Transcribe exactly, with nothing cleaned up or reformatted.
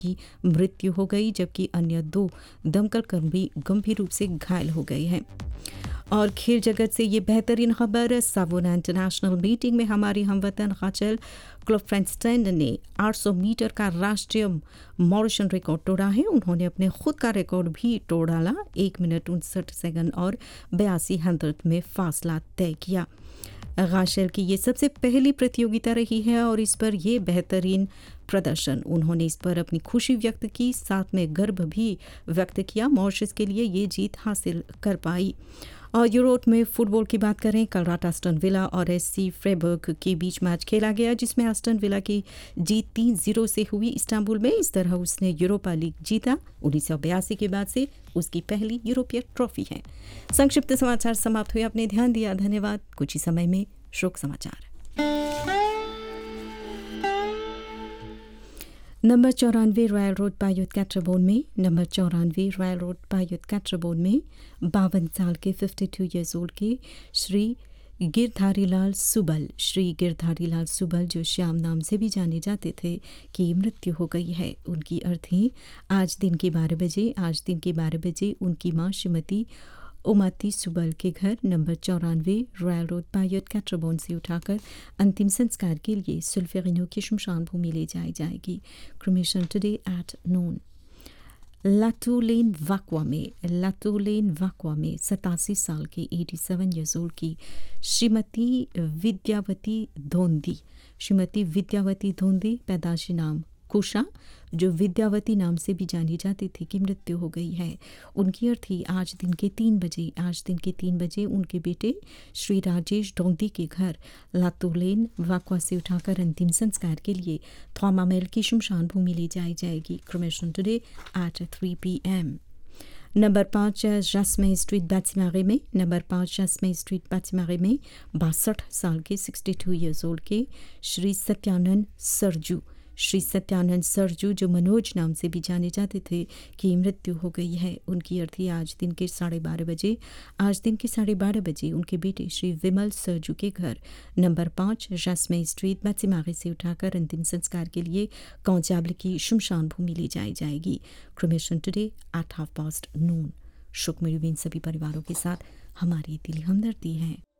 की मृत्यु हो गई, जबकि अन्य दो दमकल कर्मी गंभीर रूप से घायल हो गए हैं। और खेल जगत से ये बेहतरीन खबर, सावोना इंटरनेशनल मीटिंग में हमारी हमवतन राचेल क्लोफ्रेंस्टेन ने आठ सौ मीटर का राष्ट्रीय मॉरिशन रिकॉर्ड तोड़ा है। उन्होंने अपने खुद का रिकॉर्ड भी तोड़ डाला, एक मिनट उनसठ सेकंड और बयासी हंड्रेड में फासला तय किया। राशेल की ये सबसे पहली प्रतियोगिता रही है और इस पर यह बेहतरीन प्रदर्शन, उन्होंने इस पर अपनी खुशी व्यक्त की, साथ में गर्व भी व्यक्त किया मॉरिशस के लिए ये जीत हासिल कर पाई। और यूरोप में फुटबॉल की बात करें, कल रात आस्टन विला और एससी फ्रेबर्ग के बीच मैच खेला गया, जिसमें आस्टन विला की जीत तीन जीरो से हुई इस्तांबुल में। इस तरह उसने यूरोपा लीग जीता। उन्नीस सौ बयासी के बाद से उसकी पहली यूरोपीय ट्रॉफी है। संक्षिप्त समाचार समाप्त हुए। आपने ध्यान दिया, धन्यवाद। कुछ ही समय में शोक समाचार। नंबर चौरानवे रॉयल रोड पायुत कैट्राबोन में नंबर चौरानवे रॉयल रोड पायुत कैट्राबोन में बावन साल के फिफ्टी टू ईयर्स ओल्ड के श्री गिरधारीलाल सुबल श्री गिरधारीलाल सुबल जो श्याम नाम से भी जाने जाते थे, की मृत्यु हो गई है। उनकी अर्थी आज दिन के बारह बजे आज दिन के बारह बजे उनकी मां श्रीमती उमाती सुबल के घर नंबर चौरानवे रॉयल रोड पायुत कैट्राबोन से उठाकर अंतिम संस्कार के लिए सुल्फेरिनो की शमशान भूमि ले जाई जाएगी। Cremation today at noon. लाटू लेन वाकवा में लाटू लेन वाकवा में सतासी साल के सत्तासी ईयर्स ओल्ड की श्रीमती विद्यावती धोंदी श्रीमती विद्यावती धोंदी पैदाशी नाम कुशा, जो विद्यावती नाम से भी जानी जाती थी, की मृत्यु हो गई है। उनकी अर्थी आज दिन के तीन बजे आज दिन के तीन बजे उनके बेटे श्री राजेश डोंदी के घर लातू लेन वाकवा से उठाकर अंतिम संस्कार के लिए थॉमामेल की शमशान भूमि ले जाई जाएगी। Cremation today at three P M. Number पाँच जस्मे स्ट्रीट बैट्समारे में नंबर पाँच जस्मे स्ट्रीट बैट्समारे में बासठ साल के सिक्सटी टू ईयर्स ओल्ड के श्री सत्यानंद सरजू श्री सत्यानंद सरजू, जो मनोज नाम से भी जाने जाते थे, की मृत्यु हो गई है। उनकी अर्थी आज दिन के साढ़े बारह बजे आज दिन के साढ़े बारह बजे उनके बेटे श्री विमल सरजू के घर नंबर पाँच जस्मे स्ट्रीट बैट्समारे से उठाकर अंतिम संस्कार के लिए कौजाबल की शमशान भूमि ले जाई जाएगी। Cremation today at half past noon. शुक्र सभी परिवारों के साथ हमारी दिली हमदर्दी है।